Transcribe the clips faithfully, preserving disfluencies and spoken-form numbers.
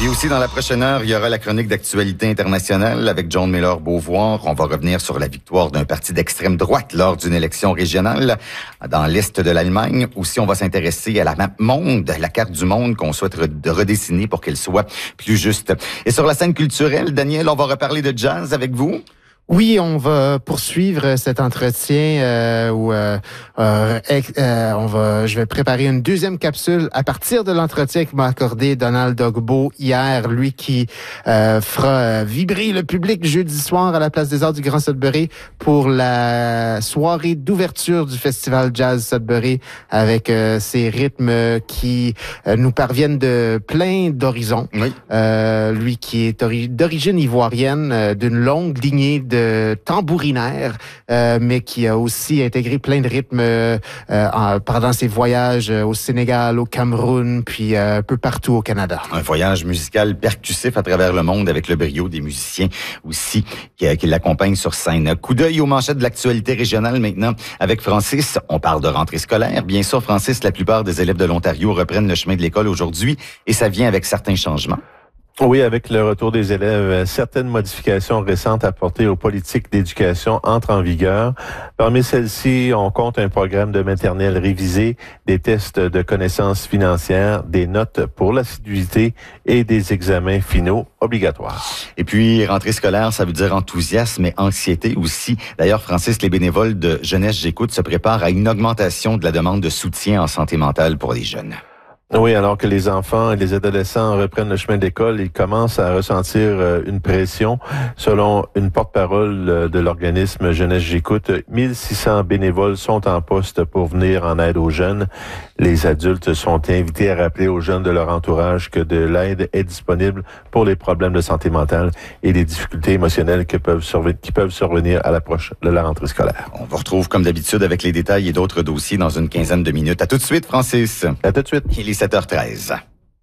Et aussi, dans la prochaine heure, il y aura la chronique d'actualité internationale avec John Miller-Beauvoir. On va revenir sur la victoire d'un parti d'extrême droite lors d'une élection régionale dans l'est de l'Allemagne. Aussi, on va s'intéresser à la map monde, la carte du monde qu'on souhaite redessiner pour qu'elle soit plus juste. Et sur la scène culturelle, Daniel, on va reparler de jazz avec vous. Oui, on va poursuivre cet entretien euh, où euh, euh, euh, on va, je vais préparer une deuxième capsule à partir de l'entretien que m'a accordé Donald Ogbo hier, lui qui euh, fera vibrer le public jeudi soir à la Place des Arts du Grand Sudbury pour la soirée d'ouverture du Festival Jazz Sudbury avec euh, ces rythmes qui euh, nous parviennent de plein d'horizons. Oui. Euh, lui qui est ori- d'origine ivoirienne, euh, d'une longue lignée de de tambourinaire, euh, mais qui a aussi intégré plein de rythmes euh, en, pendant ses voyages au Sénégal, au Cameroun, puis euh, un peu partout au Canada. Un voyage musical percussif à travers le monde avec le brio des musiciens aussi qui, qui l'accompagnent sur scène. Coup d'œil aux manchettes de l'actualité régionale maintenant avec Francis. On parle de rentrée scolaire. Bien sûr, Francis, la plupart des élèves de l'Ontario reprennent le chemin de l'école aujourd'hui et ça vient avec certains changements. Oui, avec le retour des élèves, certaines modifications récentes apportées aux politiques d'éducation entrent en vigueur. Parmi celles-ci, on compte un programme de maternelle révisé, des tests de connaissances financières, des notes pour l'assiduité et des examens finaux obligatoires. Et puis, rentrée scolaire, ça veut dire enthousiasme et anxiété aussi. D'ailleurs, Francis, les bénévoles de Jeunesse J'écoute se préparent à une augmentation de la demande de soutien en santé mentale pour les jeunes. Oui, alors que les enfants et les adolescents reprennent le chemin de l'école, ils commencent à ressentir une pression. Selon une porte-parole de l'organisme Jeunesse J'écoute, mille six cents bénévoles sont en poste pour venir en aide aux jeunes. Les adultes sont invités à rappeler aux jeunes de leur entourage que de l'aide est disponible pour les problèmes de santé mentale et les difficultés émotionnelles qui peuvent survenir, qui peuvent survenir à l'approche de la rentrée scolaire. On vous retrouve comme d'habitude avec les détails et d'autres dossiers dans une quinzaine de minutes. À tout de suite, Francis. À tout de suite. Il est sept heures treize.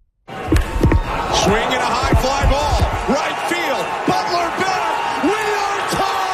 Swing and a high fly ball. Right field. Butler back. We are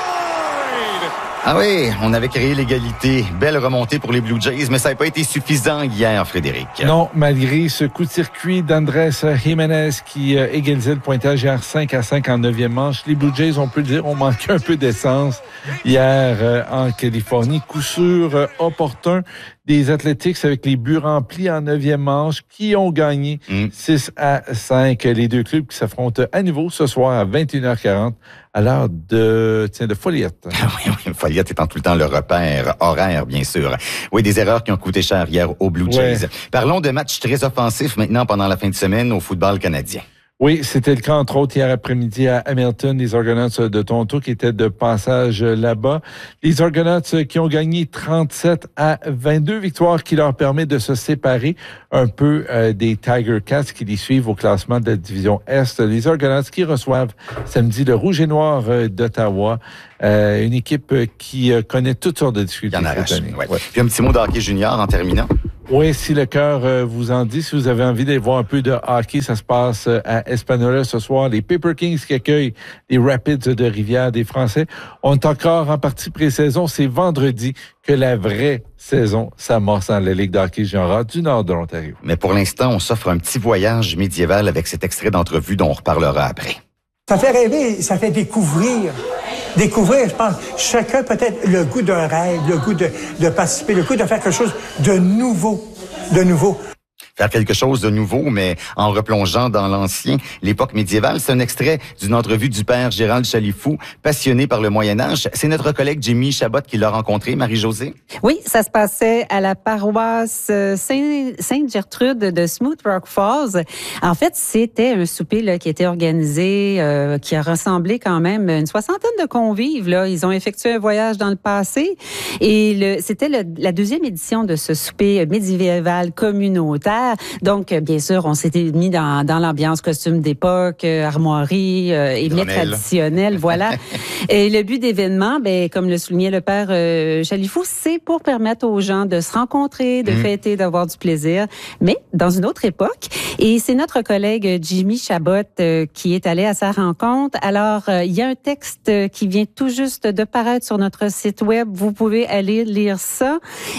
tied. Ah oui, on avait créé l'égalité. Belle remontée pour les Blue Jays, mais ça n'a pas été suffisant hier, Frédéric. Non, malgré ce coup de circuit d'Andrés Jiménez qui euh, égalisait le pointage hier cinq à cinq en neuvième manche, les Blue Jays, on peut le dire, ont manqué un peu d'essence hier euh, en Californie. Coup sûr euh, opportun des Athletics avec les buts remplis en neuvième manche qui ont gagné mm. six à cinq. Les deux clubs qui s'affrontent à nouveau ce soir à vingt et une heures quarante à l'heure de, tiens, de Folliette. oui, oui, Folliette étant tout le temps le repère horaire, bien sûr. Oui, des erreurs qui ont coûté cher hier aux Blue Jays. Ouais. Parlons de matchs très offensifs maintenant pendant la fin de semaine au football canadien. Oui, c'était le cas, entre autres, hier après-midi à Hamilton, les Argonauts de Toronto qui étaient de passage là-bas. Les Argonauts qui ont gagné trente-sept à vingt-deux, victoire qui leur permet de se séparer un peu euh, des Tiger Cats qui les suivent au classement de la division Est. Les Argonauts qui reçoivent samedi le Rouge et Noir euh, d'Ottawa, euh, une équipe qui euh, connaît toutes sortes de difficultés cette année. Ouais. Ouais. Puis un petit mot de hockey junior en terminant. Oui, si le cœur euh, vous en dit, si vous avez envie d'aller voir un peu de hockey, ça se passe euh, à Espanola ce soir. Les Paper Kings qui accueillent les Rapids de Rivière des Français. On est encore en partie pré-saison. C'est vendredi que la vraie saison s'amorce dans la Ligue de hockey junior du nord de l'Ontario. Mais pour l'instant, on s'offre un petit voyage médiéval avec cet extrait d'entrevue dont on reparlera après. Ça fait rêver, ça fait découvrir. Découvrir, je pense, chacun peut-être le goût d'un rêve, le goût de, de participer, le goût de faire quelque chose de nouveau, de nouveau. Faire quelque chose de nouveau, mais en replongeant dans l'ancien, l'époque médiévale. C'est un extrait d'une entrevue du père Gérald Chalifou, passionné par le Moyen-Âge. C'est notre collègue Jimmy Chabot qui l'a rencontré, Marie-Josée. Oui, ça se passait à la paroisse Saint- Sainte-Gertrude de Smooth Rock Falls. En fait, c'était un souper là, qui était organisé, euh, qui a rassemblé quand même une soixantaine de convives. Là. Ils ont effectué un voyage dans le passé et le, c'était le, la deuxième édition de ce souper médiéval communautaire. Donc, bien sûr, on s'était mis dans, dans l'ambiance costume d'époque, euh, armoirie euh, et mets traditionnels, voilà. Et le but d'événement, ben, comme le soulignait le père euh, Chalifou, c'est pour permettre aux gens de se rencontrer, de mmh. fêter, d'avoir du plaisir, mais dans une autre époque. Et c'est notre collègue Jimmy Chabot euh, qui est allé à sa rencontre. Alors, euh, il y a un texte qui vient tout juste de paraître sur notre site web. Vous pouvez aller lire ça. Et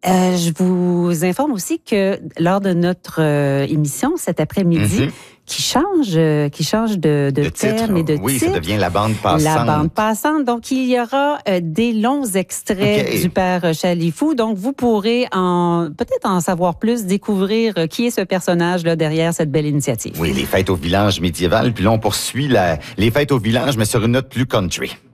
Euh, je vous informe aussi que lors de notre euh, émission cet après-midi, mm-hmm. qui change, euh, qui change de, de, de terme et de oui, titre. Oui, ça devient la bande passante. La bande passante. Donc, il y aura euh, des longs extraits okay. du Père Chalifou. Donc, vous pourrez en peut-être en savoir plus, découvrir euh, qui est ce personnage-là derrière cette belle initiative. Oui, les fêtes au village médiéval. Puis là, on poursuit la, les fêtes au village, mais sur une note plus country.